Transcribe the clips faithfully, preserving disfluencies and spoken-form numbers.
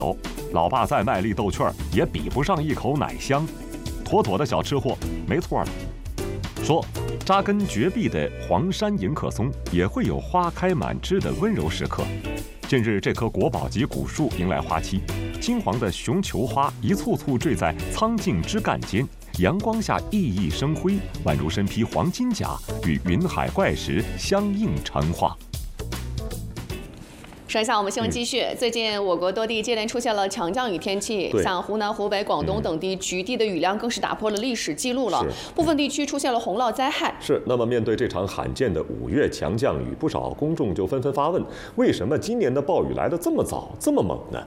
哦，老爸再卖力逗趣儿，也比不上一口奶香。妥妥的小吃货，没错了。说扎根绝壁的黄山迎客松也会有花开满枝的温柔时刻。近日，这棵国宝级古树迎来花期，金黄的熊球花一簇簇坠在苍劲枝干间，阳光下熠熠生辉，宛如身披黄金甲，与云海怪石相映成画。 说一下我们新闻继续。嗯、最近我国多地接连出现了强降雨天气，像湖南、湖北、广东等地局地的雨量更是打破了历史记录了。部分地区出现了洪涝灾害。 是。那么面对这场罕见的五月强降雨，不少公众就纷纷发问：为什么今年的暴雨来得这么早、这么猛呢？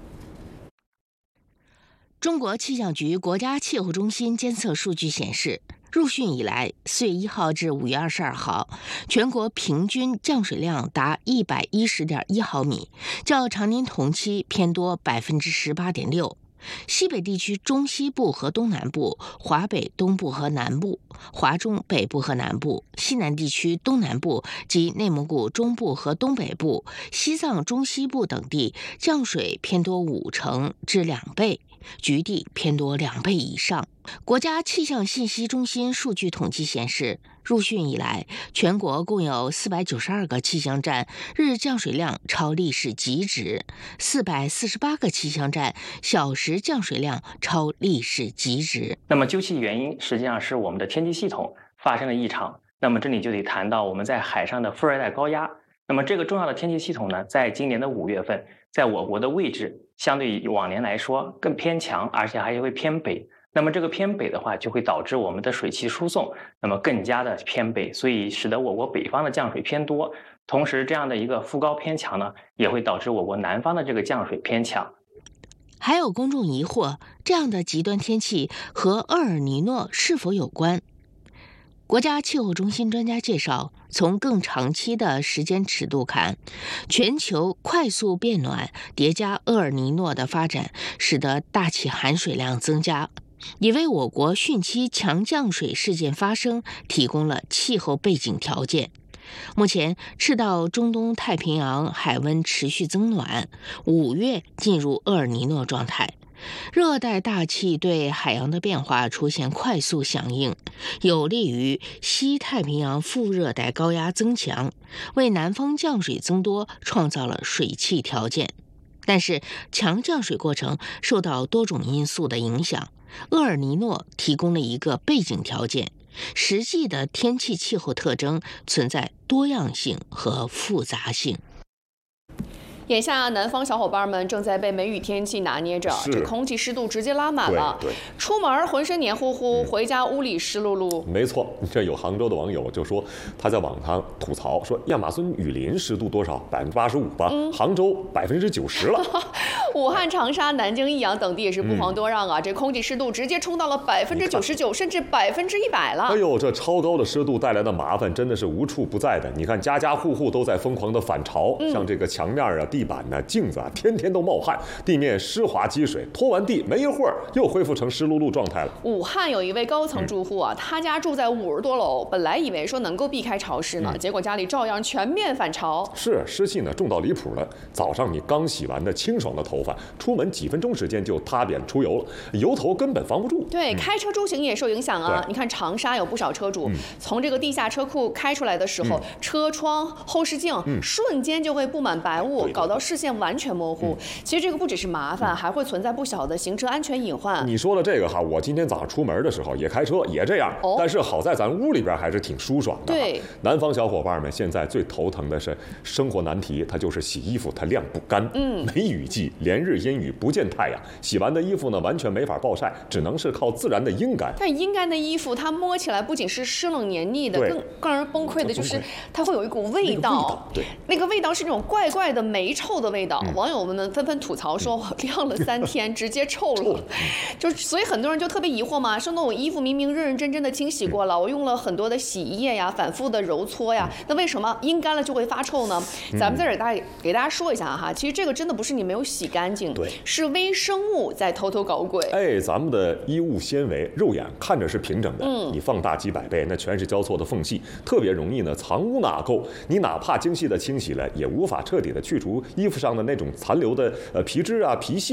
中国气象局国家气候中心监测数据显示，入汛以来，四月一号至五月二十二号，全国平均降水量达一百一十点一毫米，较常年同期偏多百分之十八点六。西北地区中西部和东南部、华北东部和南部、华中北部和南部、西南地区东南部及内蒙古中部和东北部、西藏中西部等地降水偏多五成至两倍，局地偏多两倍以上。国家气象信息中心数据统计显示，入汛以来，全国共有四百九十二个气象站日降水量超历史极值，四百四十八个气象站小时降水量超历史极值。 那么究其原因，实际上是我们的天气系统发生了异常。那么这里就得谈到我们在海上的副热带高压。那么这个重要的天气系统呢，在今年的五月份，在我国的位置相对于往年来说更偏强，而且还会偏北。那么这个偏北的话，就会导致我们的水汽输送那么更加的偏北，所以使得我国北方的降水偏多。同时，这样的一个副高偏强呢，也会导致我国南方的这个降水偏强。 还有公众疑惑，这样的极端天气和厄尔尼诺是否有关？国家气候中心专家介绍，从更长期的时间尺度看，全球快速变暖叠加厄尔尼诺的发展，使得大气含水量增加，也为我国汛期强降水事件发生提供了气候背景条件。目前，赤道中东太平洋海温持续增暖，五月进入厄尔尼诺状态。热带大气对海洋的变化出现快速响应，有利于西太平洋副热带高压增强，为南方降水增多创造了水汽条件。但是，强降水过程受到多种因素的影响，厄尔尼诺提供了一个背景条件，实际的天气气候特征存在多样性和复杂性。 眼下，南方小伙伴们正在被梅雨天气拿捏着，这空气湿度直接拉满了。 对对， 出门浑身黏糊糊，嗯、回家屋里湿漉漉。 没错，这有杭州的网友就说，他在网上吐槽说，亚马逊雨林湿度多少？百分之八十五吧，嗯、杭州百分之九十了。 武汉、长沙、南京、益阳等地也是不遑多让啊，嗯、这空气湿度直接冲到了百分之九十九，甚至百分之一百了。 哎呦，这超高的湿度带来的麻烦真的是无处不在的。你看，家家户户都在疯狂的反潮，嗯、像这个墙面啊、地板呢、镜子啊，天天都冒汗，地面湿滑积水，拖完地没一会儿又恢复成湿漉漉状态了。 武汉有一位高层住户啊，嗯、他家住在五十多楼，本来以为说能够避开潮湿呢，嗯、结果家里照样全面反潮。 是，湿气呢重到离谱了。早上你刚洗完的清爽的头发，出门几分钟时间就塌扁出油了，油头根本防不住。 对，嗯、开车出行也受影响啊。你看长沙有不少车主，嗯、从这个地下车库开出来的时候，嗯、车窗、后视镜、嗯、瞬间就会布满白雾，搞到视线完全模糊。嗯、其实这个不只是麻烦，嗯、还会存在不小的行车安全隐患。 你说了这个哈，我今天早上出门的时候也开车也这样，哦、但是好在咱屋里边还是挺舒爽的。 对， 南方小伙伴们现在最头疼的是生活难题，它就是洗衣服它晾不干。嗯，梅雨季连日阴雨不见太阳，洗完的衣服呢完全没法暴晒，只能是靠自然的阴干。 但阴干的衣服它摸起来不仅是湿冷黏腻的，更更让人崩溃的就是它会有一股味道。那个味道，对，那个味道是那种怪怪的霉臭的味道。嗯、网友们纷纷吐槽说，我晾了三天直接臭了。就所以很多人就特别疑惑嘛，说那我衣服明明认认真真的清洗过了，我用了很多的洗衣液呀，反复的揉搓呀，那为什么阴干了就会发臭呢？咱们在这儿大家给大家说一下哈，其实这个真的不是你没有洗干干净， 对， 是微生物在偷偷搞鬼。 哎，咱们的衣物纤维，肉眼看着是平整的，嗯，你放大几百倍，那全是交错的缝隙，特别容易呢藏污纳垢。你哪怕精细的清洗了，也无法彻底的去除衣服上的那种残留的呃皮脂啊、皮屑。